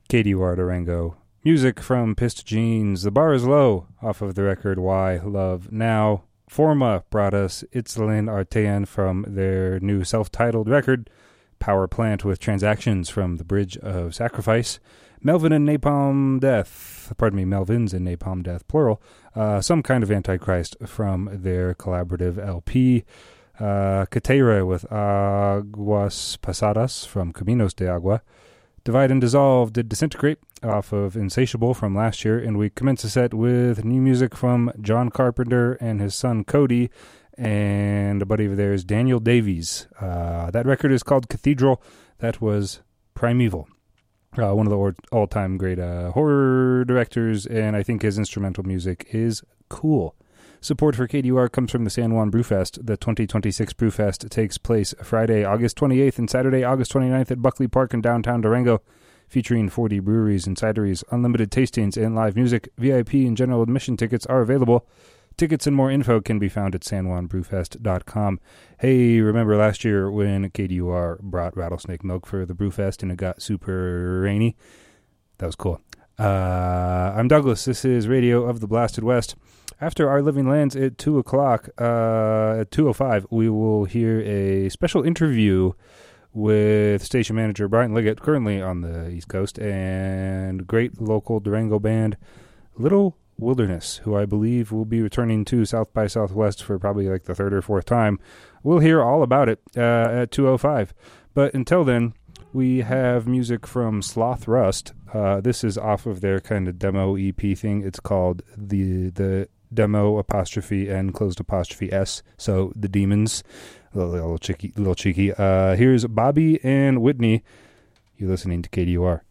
KDUR Durango. Music from Pissed Jeans. The Bar is Low, off of the record Why Love Now. Forma brought us Itzalin Artean from their new self-titled record. Power Plant with Transactions from The Bridge of Sacrifice. Melvins and Napalm Death, plural. Some Kind of Antichrist from their collaborative LP. Catera with Aguas Pasadas from Caminos de Agua. Divide and Dissolve did Disintegrate off of Insatiable from last year, and we commence the set with new music from John Carpenter and his son Cody, and a buddy of theirs, Daniel Davies. That record is called Cathedral. That was Primeval. One of the all-time great horror directors, and I think his instrumental music is cool. Support for KDUR comes from the San Juan Brewfest. The 2026 Brewfest takes place Friday, August 28th and Saturday, August 29th at Buckley Park in downtown Durango, featuring 40 breweries and cideries, unlimited tastings, and live music. VIP and general admission tickets are available. Tickets and more info can be found at sanjuanbrewfest.com. Hey, remember last year when KDUR brought Rattlesnake Milk for the Brewfest and it got super rainy? That was cool. I'm Douglas. This is Radio of the Blasted West. After Our Living Lands at 2 o'clock, at 2:05, we will hear a special interview with station manager Brian Liggett, currently on the East Coast, and great local Durango band Little Wilderness, who I believe will be returning to South by Southwest for probably like the third or fourth time. We'll hear all about it at 2:05. But until then, we have music from Sloth Rust. This is off of their kind of demo EP thing. It's called the demo apostrophe N closed apostrophe S. So the Demons, a little cheeky. Here's Bobby and Whitney. You're listening to KDUR.